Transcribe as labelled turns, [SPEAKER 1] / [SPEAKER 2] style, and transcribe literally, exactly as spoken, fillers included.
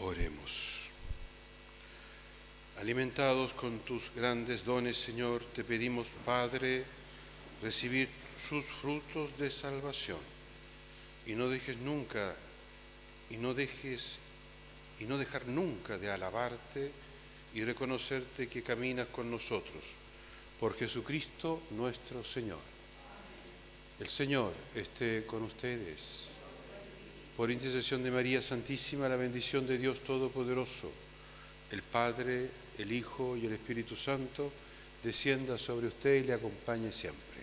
[SPEAKER 1] Oremos. Alimentados con tus grandes dones, Señor, te pedimos, Padre, recibir sus frutos de salvación. Y no dejes nunca, y no dejes, y no dejar nunca de alabarte y reconocerte que caminas con nosotros. Por Jesucristo nuestro Señor. El Señor esté con ustedes. Por intercesión de María Santísima, la bendición de Dios Todopoderoso, el Padre, el Hijo y el Espíritu Santo, descienda sobre usted y le acompañe siempre.